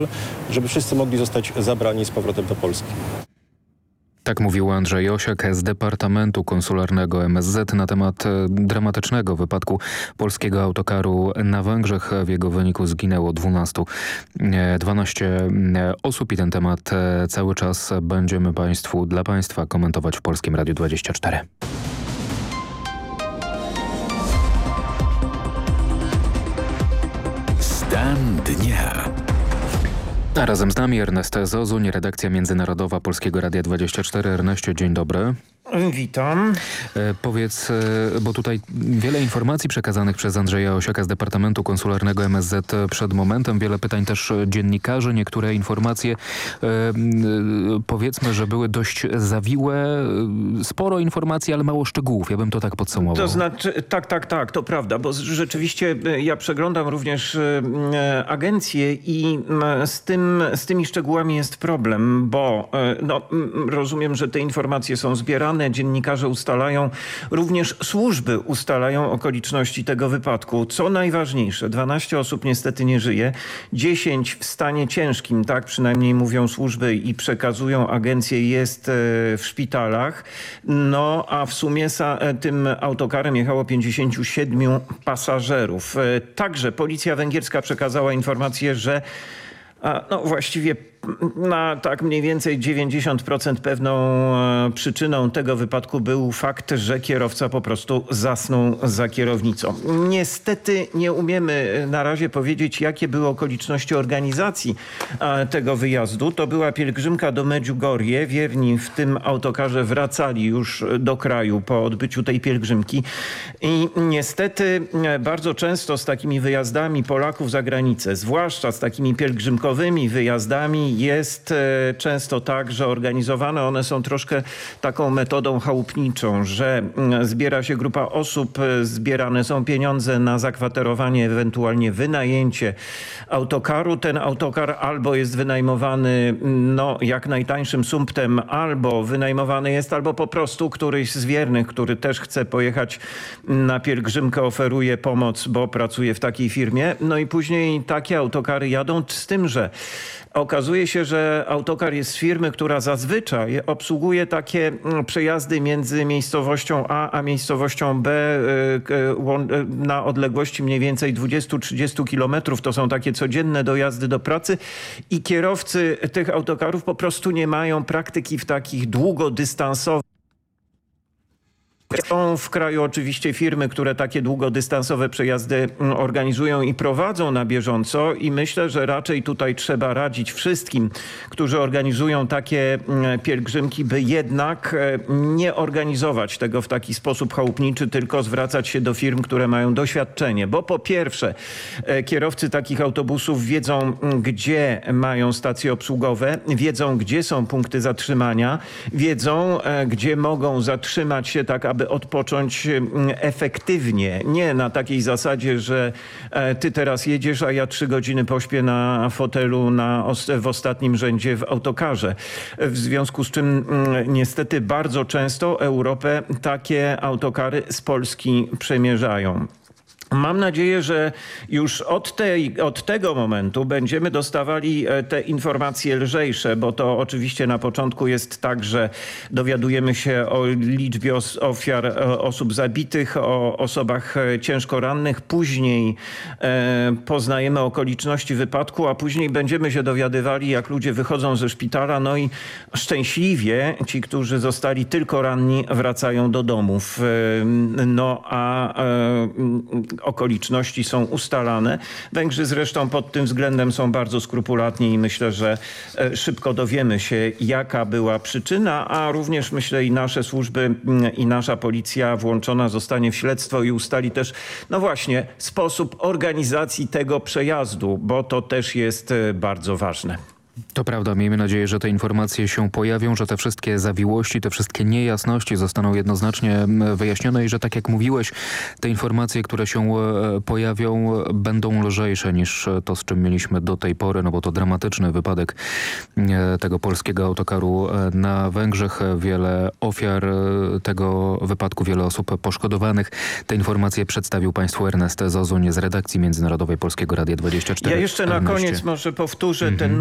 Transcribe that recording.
żeby wszyscy mogli zostać zabrani z powrotem do Polski. Tak mówił Andrzej Osiak z Departamentu Konsularnego MSZ na temat dramatycznego wypadku polskiego autokaru na Węgrzech. W jego wyniku zginęło 12 osób i ten temat cały czas będziemy dla Państwa komentować w Polskim Radiu 24. Stan dnia. A razem z nami Ernest Zozuń, redakcja międzynarodowa Polskiego Radia 24. Erneście, dzień dobry. Witam. Powiedz, bo tutaj wiele informacji przekazanych przez Andrzeja Osiaka z Departamentu Konsularnego MSZ przed momentem, wiele pytań też dziennikarzy, niektóre informacje powiedzmy, że były dość zawiłe, sporo informacji, ale mało szczegółów, ja bym to tak podsumował. To znaczy, tak, to prawda, bo rzeczywiście ja przeglądam również agencje i z tymi szczegółami jest problem, bo rozumiem, że te informacje są zbierane, dziennikarze ustalają, również służby ustalają okoliczności tego wypadku. Co najważniejsze, 12 osób niestety nie żyje, 10 w stanie ciężkim, tak przynajmniej mówią służby i przekazują agencje, jest w szpitalach. No a w sumie tym autokarem jechało 57 pasażerów. Także policja węgierska przekazała informację, że właściwie na tak mniej więcej 90% pewną przyczyną tego wypadku był fakt, że kierowca po prostu zasnął za kierownicą. Niestety nie umiemy na razie powiedzieć, jakie były okoliczności organizacji tego wyjazdu. To była pielgrzymka do Medjugorje. Wierni w tym autokarze wracali już do kraju po odbyciu tej pielgrzymki. I niestety bardzo często z takimi wyjazdami Polaków za granicę, zwłaszcza z takimi pielgrzymkowymi wyjazdami, jest często tak, że organizowane one są troszkę taką metodą chałupniczą, że zbiera się grupa osób, zbierane są pieniądze na zakwaterowanie, ewentualnie wynajęcie autokaru. Ten autokar albo jest wynajmowany jak najtańszym sumptem, albo wynajmowany jest, albo po prostu któryś z wiernych, który też chce pojechać na pielgrzymkę, oferuje pomoc, bo pracuje w takiej firmie. No i później takie autokary jadą, z tym, że okazuje się, że autokar jest z firmy, która zazwyczaj obsługuje takie przejazdy między miejscowością A miejscowością B na odległości mniej więcej 20-30 kilometrów. To są takie codzienne dojazdy do pracy i kierowcy tych autokarów po prostu nie mają praktyki w takich długodystansowych. Są w kraju oczywiście firmy, które takie długodystansowe przejazdy organizują i prowadzą na bieżąco i myślę, że raczej tutaj trzeba radzić wszystkim, którzy organizują takie pielgrzymki, by jednak nie organizować tego w taki sposób chałupniczy, tylko zwracać się do firm, które mają doświadczenie. Bo po pierwsze, kierowcy takich autobusów wiedzą, gdzie mają stacje obsługowe, wiedzą, gdzie są punkty zatrzymania, wiedzą, gdzie mogą zatrzymać się tak, aby odpocząć efektywnie. Nie na takiej zasadzie, że ty teraz jedziesz, a ja 3 godziny pośpię na fotelu w ostatnim rzędzie w autokarze. W związku z czym niestety bardzo często Europę takie autokary z Polski przemierzają. Mam nadzieję, że już od tego momentu będziemy dostawali te informacje lżejsze, bo to oczywiście na początku jest tak, że dowiadujemy się o liczbie ofiar, osób zabitych, o osobach ciężko rannych. Później poznajemy okoliczności wypadku, a później będziemy się dowiadywali, jak ludzie wychodzą ze szpitala. No i szczęśliwie ci, którzy zostali tylko ranni, wracają do domów. Okoliczności są ustalane. Węgrzy zresztą pod tym względem są bardzo skrupulatni i myślę, że szybko dowiemy się, jaka była przyczyna, a również myślę i nasze służby i nasza policja włączona zostanie w śledztwo i ustali też, sposób organizacji tego przejazdu, bo to też jest bardzo ważne. To prawda, miejmy nadzieję, że te informacje się pojawią, że te wszystkie zawiłości, te wszystkie niejasności zostaną jednoznacznie wyjaśnione i że tak jak mówiłeś, te informacje, które się pojawią, będą lżejsze niż to, z czym mieliśmy do tej pory, no bo to dramatyczny wypadek tego polskiego autokaru na Węgrzech. Wiele ofiar tego wypadku, wiele osób poszkodowanych. Te informacje przedstawił Państwu Ernest Zozuń z redakcji międzynarodowej Polskiego Radia 24. Ja jeszcze na koniec może powtórzę ten